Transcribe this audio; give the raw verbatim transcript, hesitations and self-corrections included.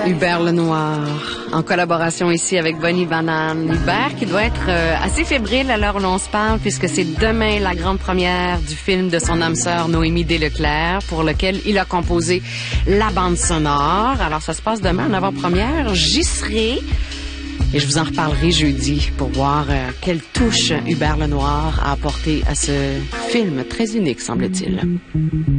Hubert Lenoir, en collaboration ici avec Bonnie Banane. Hubert qui doit être euh, assez fébrile à l'heure où l'on se parle, puisque c'est demain la grande première du film de son âme sœur Noémie Desleclerc, pour lequel il a composé la bande sonore. Alors ça se passe demain en avant-première. J'y serai. Et je vous en reparlerai jeudi pour voir euh, quelle touche Hubert Lenoir a apporté à ce film très unique, semble-t-il.